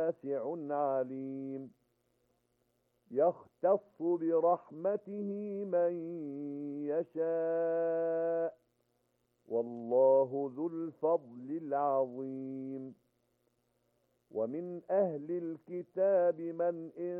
واسع عليم يختص برحمته من يشاء والله ذو الفضل العظيم ومن أهل الكتاب من إن